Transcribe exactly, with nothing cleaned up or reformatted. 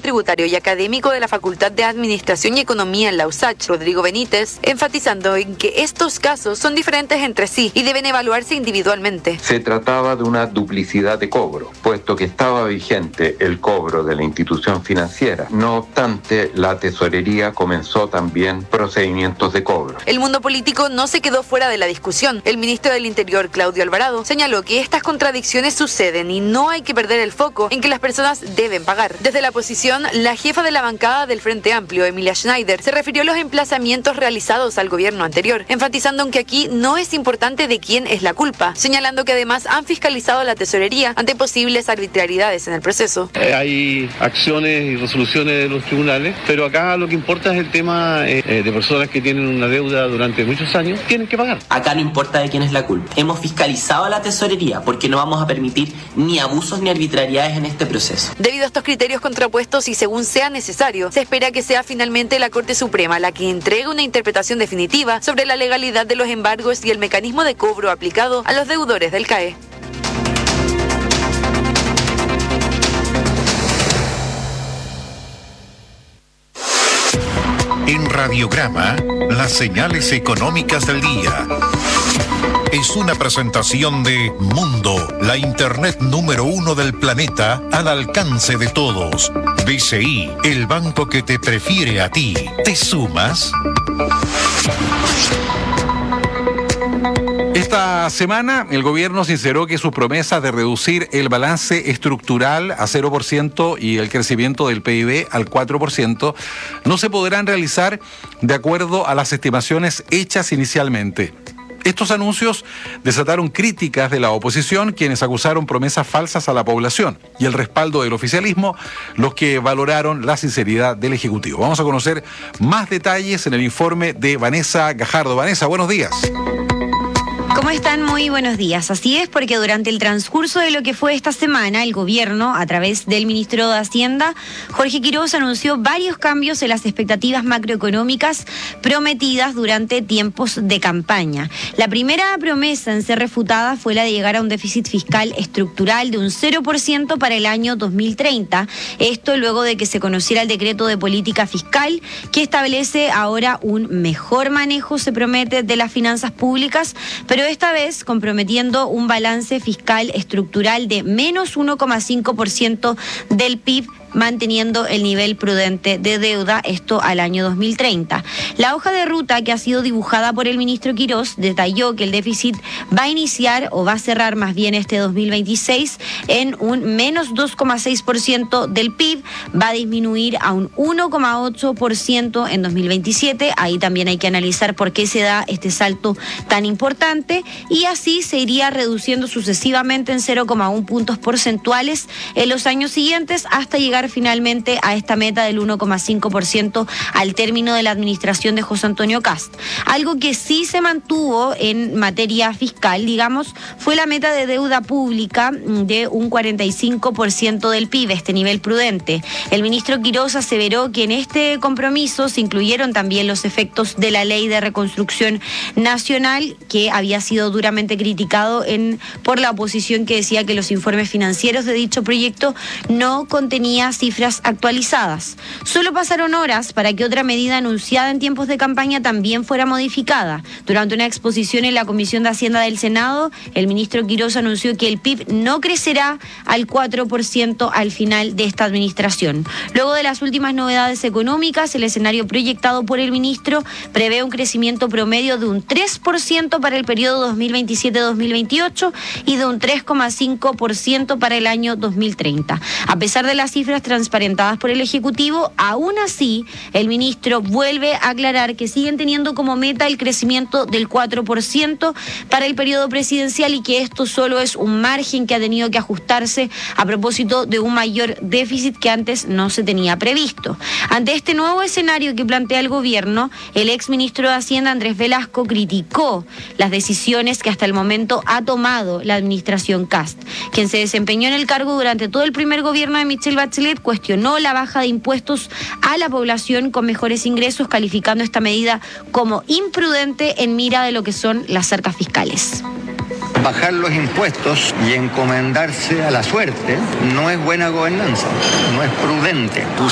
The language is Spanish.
tributario y académico de la Facultad de Administración y Economía en la U S A C H, Rodrigo Benítez, enfatizando en que estos casos son diferentes entre sí y deben evaluarse individualmente. Se trataba de una duplicidad de cobro, puesto que estaba vigente el cobro de la institución financiera. No obstante, la tesorería comenzó también procedimientos de cobro. El mundo político no se quedó fuera de la discusión. El ministro del Interior, Claudio Alvarado, señaló que estas contradicciones suceden y no hay que perder el foco en que las personas deben pagar. Desde la oposición, la jefa de la bancada del Frente Amplio, Emilia Schneider, se refirió a los emplazamientos realizados al gobierno anterior, enfatizando en que aquí no es importante de quién es la culpa, señalando que además han fiscalizado la tesorería ante posibles arbitrariedades en el proceso. Eh, hay acciones y resoluciones de los tribunales, pero acá lo que importa es el tema eh, de personas que tienen una deuda durante muchos años, tienen que pagar. Acá no importa de quién es la culpa. Hemos fiscalizado a la tesorería porque no vamos a permitir ni abusos ni arbitrariedades en este proceso. Debido a estos criterios contrapuestos y según sea necesario, se espera que sea finalmente la Corte Suprema la que entregue una interpretación definitiva sobre la legalidad de los embargos y el mecanismo de cobro aplicado a los deudores del C A E. En Radiograma, las señales económicas del día. Es una presentación de Mundo, la internet número uno del planeta al alcance de todos. B C I, el banco que te prefiere a ti. ¿Te sumas? Esta semana el gobierno sinceró que sus promesas de reducir el balance estructural a cero por ciento y el crecimiento del P I B al cuatro por ciento no se podrán realizar de acuerdo a las estimaciones hechas inicialmente. Estos anuncios desataron críticas de la oposición, quienes acusaron promesas falsas a la población, y el respaldo del oficialismo, los que valoraron la sinceridad del Ejecutivo. Vamos a conocer más detalles en el informe de Vanessa Gajardo. Vanessa, buenos días. ¿Cómo están? Muy buenos días. Así es, porque durante el transcurso de lo que fue esta semana, el gobierno, a través del ministro de Hacienda, Jorge Quiroz, anunció varios cambios en las expectativas macroeconómicas prometidas durante tiempos de campaña. La primera promesa en ser refutada fue la de llegar a un déficit fiscal estructural de un cero por ciento para el año dos mil treinta. Esto luego de que se conociera el decreto de política fiscal que establece ahora un mejor manejo, se promete, de las finanzas públicas, pero esta vez comprometiendo un balance fiscal estructural de menos uno coma cinco por ciento del P I B, manteniendo el nivel prudente de deuda, esto al año dos mil treinta. La hoja de ruta que ha sido dibujada por el ministro Quiroz detalló que el déficit va a iniciar, o va a cerrar más bien este dos mil veintiséis, en un menos dos coma seis por ciento del P I B, va a disminuir a un uno coma ocho por ciento en dos mil veintisiete, ahí también hay que analizar por qué se da este salto tan importante, y así se iría reduciendo sucesivamente en cero coma uno puntos porcentuales en los años siguientes, hasta llegar finalmente a esta meta del uno coma cinco por ciento al término de la administración de José Antonio Kast. Algo que sí se mantuvo en materia fiscal, digamos, fue la meta de deuda pública de un cuarenta y cinco por ciento del P I B, este nivel prudente. El ministro Quiroz aseveró que en este compromiso se incluyeron también los efectos de la Ley de Reconstrucción Nacional, que había sido duramente criticado en, por la oposición, que decía que los informes financieros de dicho proyecto no contenían cifras actualizadas. Solo pasaron horas para que otra medida anunciada en tiempos de campaña también fuera modificada. Durante una exposición en la Comisión de Hacienda del Senado, el ministro Quiroz anunció que el P I B no crecerá al cuatro por ciento al final de esta administración. Luego de las últimas novedades económicas, el escenario proyectado por el ministro prevé un crecimiento promedio de un tres por ciento para el periodo dos mil veintisiete a dos mil veintiocho y de un tres coma cinco por ciento para el año dos mil treinta. A pesar de las cifras transparentadas por el Ejecutivo, aún así, el ministro vuelve a aclarar que siguen teniendo como meta el crecimiento del cuatro por ciento para el periodo presidencial, y que esto solo es un margen que ha tenido que ajustarse a propósito de un mayor déficit que antes no se tenía previsto. Ante este nuevo escenario que plantea el gobierno, el exministro de Hacienda, Andrés Velasco, criticó las decisiones que hasta el momento ha tomado la administración Kast. Quien se desempeñó en el cargo durante todo el primer gobierno de Michelle Bachelet cuestionó la baja de impuestos a la población con mejores ingresos, calificando esta medida como imprudente en mira de lo que son las cercas fiscales. Bajar los impuestos y encomendarse a la suerte no es buena gobernanza, no es prudente.